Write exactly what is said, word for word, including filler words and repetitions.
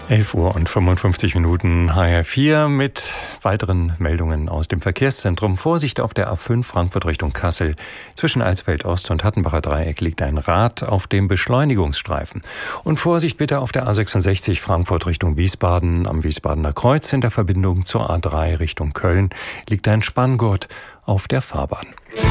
elf Uhr und fünfundfünfzig Minuten H R vier mit weiteren Meldungen aus dem Verkehrszentrum. Vorsicht auf der A fünf Frankfurt Richtung Kassel. Zwischen Eisfeld Ost und Hattenbacher Dreieck liegt ein Rad auf dem Beschleunigungsstreifen. Und Vorsicht bitte auf der A sechsundsechzig Frankfurt Richtung Wiesbaden. Am Wiesbadener Kreuz in der Verbindung zur A drei Richtung Köln liegt ein Spanngurt auf der Fahrbahn.